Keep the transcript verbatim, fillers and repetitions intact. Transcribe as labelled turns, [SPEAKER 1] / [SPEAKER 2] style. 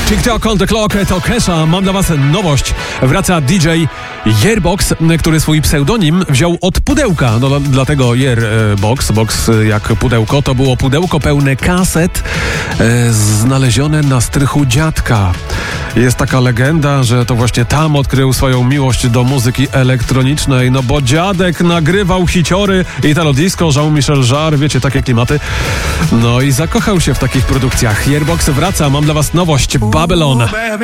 [SPEAKER 1] TikTok on the clock, to Kesha. Mam dla was nowość. Wraca D J Yearbox, który swój pseudonim wziął od pudełka. No, dlatego Yearbox, box jak pudełko. To było pudełko pełne kaset e, znalezione na strychu dziadka. Jest taka legenda, że to właśnie tam odkrył swoją miłość do muzyki elektronicznej, no bo dziadek nagrywał hiciory Italo Disco, Jean-Michel Jarre, wiecie, takie klimaty. No i zakochał się w takich produkcjach. Yearbox wraca, mam dla was nowość. Babylon.